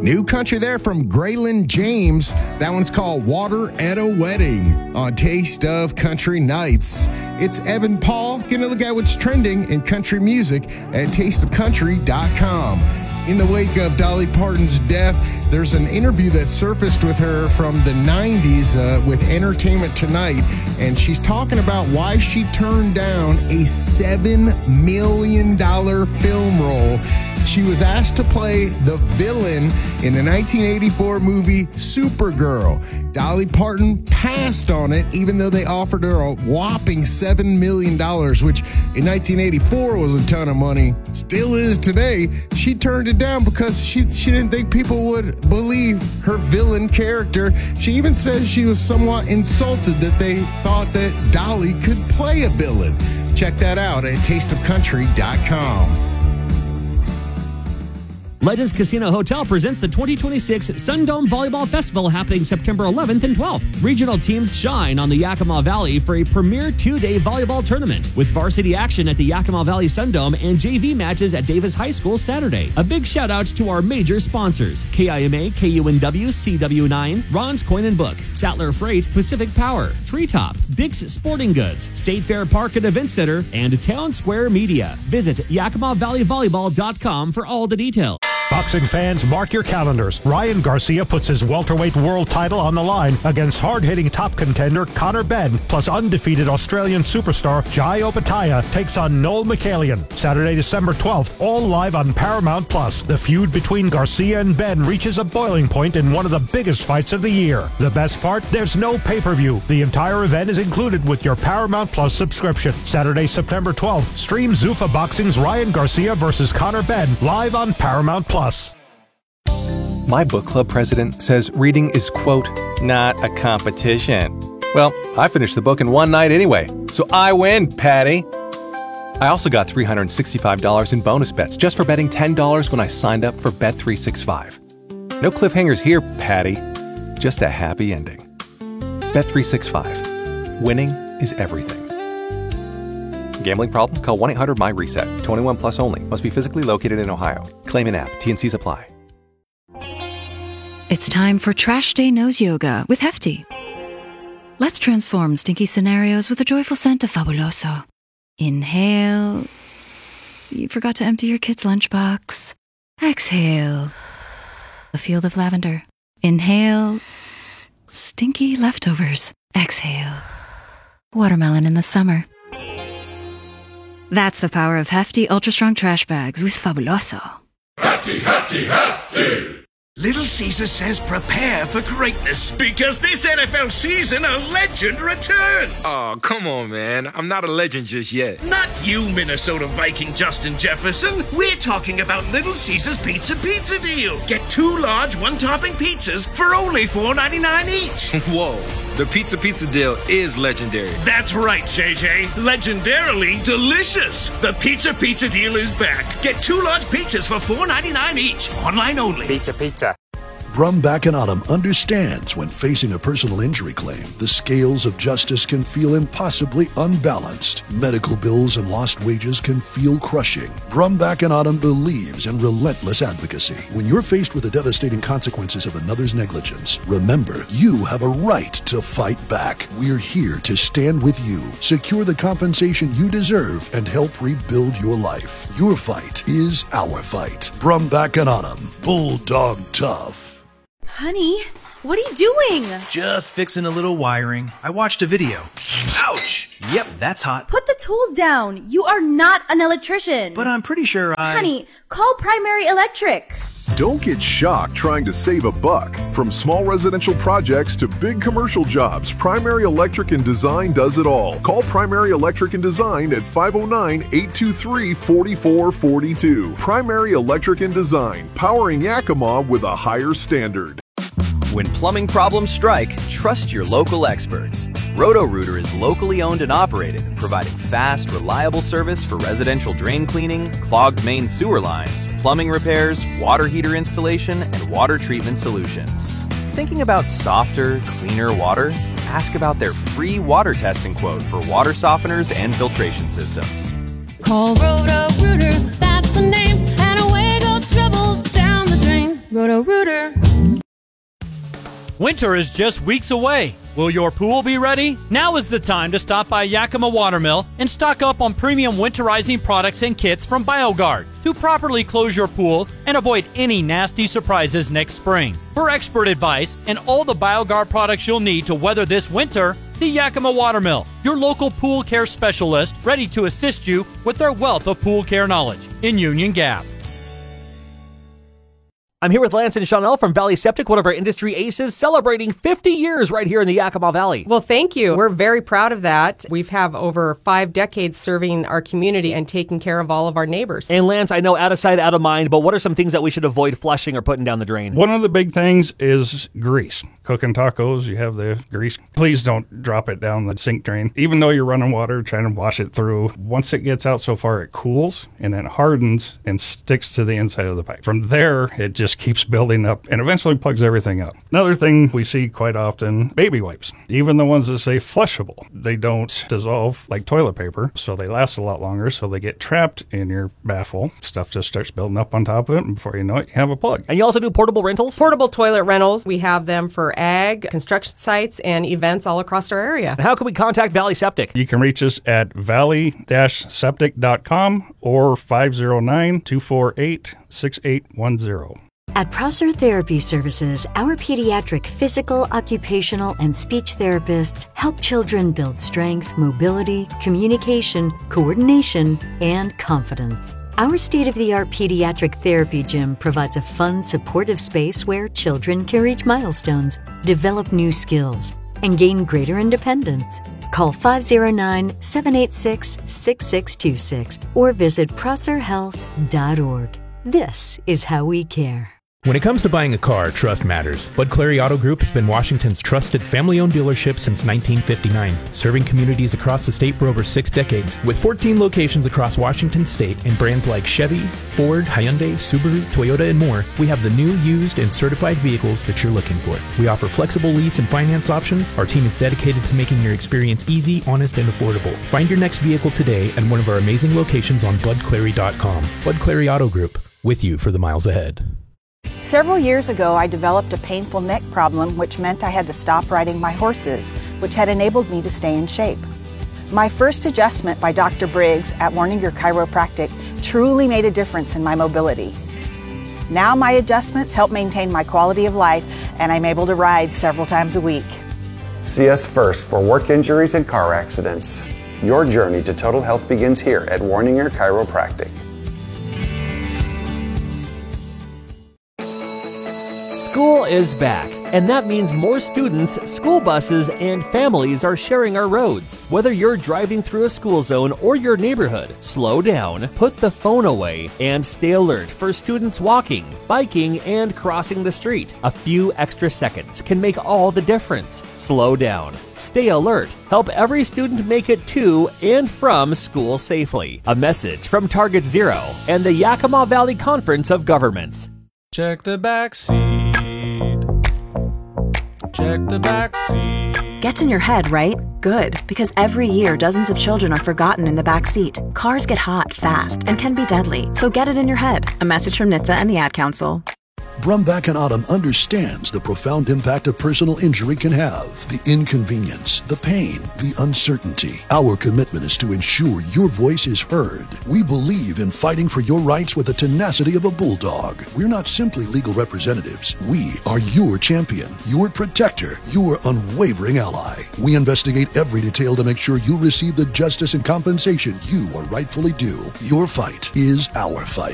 New country there from Graylin James. That one's called Water at a Wedding on Taste of Country Nights. It's Evan Paul. Get a look at what's trending in country music at tasteofcountry.com. In the wake of Dolly Parton's death, there's an interview that surfaced with her from the 90s with Entertainment Tonight, and she's talking about why she turned down a $7 million film role. She was asked to play the villain in the 1984 movie Supergirl. Dolly Parton passed on it, even though they offered her a whopping $7 million, which in 1984 was a ton of money. Still is today. She turned it down because she didn't think people would believe her villain character. She even says she was somewhat insulted that they thought that Dolly could play a villain. Check that out at tasteofcountry.com. Legends Casino Hotel presents the 2026 Sundome Volleyball Festival happening September 11th and 12th. Regional teams shine on the Yakima Valley for a premier 2-day volleyball tournament with varsity action at the Yakima Valley Sundome and JV matches at Davis High School Saturday. A big shout out to our major sponsors: KIMA, KUNW, CW9, Ron's Coin and Book, Sattler Freight, Pacific Power, Treetop, Dick's Sporting Goods, State Fair Park and Event Center, and Town Square Media. Visit YakimaValleyVolleyball.com for all the details. Boxing fans, mark your calendars. Ryan Garcia puts his welterweight world title on the line against hard-hitting top contender Conor Benn, plus undefeated Australian superstar Jai Opetaia takes on Noel McCallion. Saturday, December 12th, all live on Paramount+. The feud between Garcia and Benn reaches a boiling point in one of the biggest fights of the year. The best part? There's no pay-per-view. The entire event is included with your Paramount+ subscription. Saturday, September 12th, stream Zuffa Boxing's Ryan Garcia versus Conor Benn live on Paramount+. My book club president says reading is, quote, not a competition. Well, I finished the book in one night anyway, so I win, Patty. I also got $365 in bonus bets just for betting $10 when I signed up for Bet365. No cliffhangers here, Patty. Just a happy ending. Bet365. Winning is everything. Gambling problem? Call 1-800-MY-RESET. 21 plus only. Must be physically located in Ohio. Claim in app. T&Cs apply. It's time for Trash Day Nose Yoga with Hefty. Let's transform stinky scenarios with the joyful scent of Fabuloso. Inhale. You forgot to empty your kid's lunchbox. Exhale. A field of lavender. Inhale. Stinky leftovers. Exhale. Watermelon in the summer. That's the power of Hefty Ultra Strong Trash Bags with Fabuloso. Hefty, hefty, hefty! Little Caesar says prepare for greatness because this NFL season a legend returns. Oh, come on, man. I'm not a legend just yet. Not you, Minnesota Viking Justin Jefferson. We're talking about Little Caesar's Pizza Deal. Get 2 large one-topping pizzas for only $4.99 each. Whoa, the Pizza Deal is legendary. That's right, JJ. Legendarily delicious. The Pizza Deal is back. Get 2 large pizzas for $4.99 each. Online only. Pizza. Brumback and Autumn understands when facing a personal injury claim, the scales of justice can feel impossibly unbalanced. Medical bills and lost wages can feel crushing. Brumback and Autumn believes in relentless advocacy. When you're faced with the devastating consequences of another's negligence, remember, you have a right to fight back. We're here to stand with you, secure the compensation you deserve, and help rebuild your life. Your fight is our fight. Brumback and Autumn, Bulldog Tough. Honey, what are you doing? Just fixing a little wiring. I watched a video. Ouch! Yep, that's hot. Put the tools down. You are not an electrician. But I'm pretty sure Honey, call Primary Electric. Don't get shocked trying to save a buck. From small residential projects to big commercial jobs, Primary Electric and Design does it all. Call Primary Electric and Design at 509-823-4442. Primary Electric and Design, powering Yakima with a higher standard. When plumbing problems strike, trust your local experts. Roto-Rooter is locally owned and operated, providing fast, reliable service for residential drain cleaning, clogged main sewer lines, plumbing repairs, water heater installation, and water treatment solutions. Thinking about softer, cleaner water? Ask about their free water testing quote for water softeners and filtration systems. Call Roto-Rooter, that's the name, and away go troubles down the drain. Roto-Rooter. Winter is just weeks away. Will your pool be ready? Now is the time to stop by Yakima Watermill and stock up on premium winterizing products and kits from BioGuard to properly close your pool and avoid any nasty surprises next spring. For expert advice and all the BioGuard products you'll need to weather this winter, the Yakima Watermill, your local pool care specialist, ready to assist you with their wealth of pool care knowledge in Union Gap. I'm here with Lance and Chanel from Valley Septic, one of our industry aces, celebrating 50 years right here in the Yakima Valley. Well, thank you. We're very proud of that. We've have over 5 decades serving our community and taking care of all of our neighbors. And Lance, I know out of sight, out of mind, but what are some things that we should avoid flushing or putting down the drain? One of the big things is grease. Cooking tacos, you have the grease. Please don't drop it down the sink drain. Even though you're running water, trying to wash it through, once it gets out so far, it cools and then hardens and sticks to the inside of the pipe. From there, it just keeps building up and eventually plugs everything up. Another thing we see quite often, baby wipes. Even the ones that say flushable, they don't dissolve like toilet paper, so they last a lot longer, so they get trapped in your baffle. Stuff just starts building up on top of it, and before you know it, you have a plug. And you also do portable rentals? Portable toilet rentals. We have them for ag, construction sites, and events all across our area. And how can we contact Valley Septic? You can reach us at valley-septic.com or 509-248-6810. At Prosser Therapy Services, our pediatric physical, occupational, and speech therapists help children build strength, mobility, communication, coordination, and confidence. Our state-of-the-art pediatric therapy gym provides a fun, supportive space where children can reach milestones, develop new skills, and gain greater independence. Call 509-786-6626 or visit prosserhealth.org. This is how we care. When it comes to buying a car, trust matters. Bud Clary Auto Group has been Washington's trusted family-owned dealership since 1959, serving communities across the state for over 6 decades. With 14 locations across Washington state and brands like Chevy, Ford, Hyundai, Subaru, Toyota, and more, we have the new, used, and certified vehicles that you're looking for. We offer flexible lease and finance options. Our team is dedicated to making your experience easy, honest, and affordable. Find your next vehicle today at one of our amazing locations on budclary.com. Bud Clary Auto Group, with you for the miles ahead. Several years ago, I developed a painful neck problem, which meant I had to stop riding my horses, which had enabled me to stay in shape. My first adjustment by Dr. Briggs at Warninger Chiropractic truly made a difference in my mobility. Now my adjustments help maintain my quality of life, and I'm able to ride several times a week. See us first for work injuries and car accidents. Your journey to total health begins here at Warninger Chiropractic. School is back, and that means more students, school buses, and families are sharing our roads. Whether you're driving through a school zone or your neighborhood, slow down, put the phone away, and stay alert for students walking, biking, and crossing the street. A few extra seconds can make all the difference. Slow down. Stay alert. Help every student make it to and from school safely. A message from Target Zero and the Yakima Valley Conference of Governments. Check the back seat. Check the back seat. Gets in your head, right? Good, because every year dozens of children are forgotten in the back seat. Cars get hot fast and can be deadly, so get it in your head. A message from NHTSA and the Ad Council. Brumback and Autumn understands the profound impact a personal injury can have, the inconvenience, the pain, the uncertainty. Our commitment is to ensure your voice is heard. We believe in fighting for your rights with the tenacity of a bulldog. We're not simply legal representatives. We are your champion, your protector, your unwavering ally. We investigate every detail to make sure you receive the justice and compensation you are rightfully due. Your fight is our fight.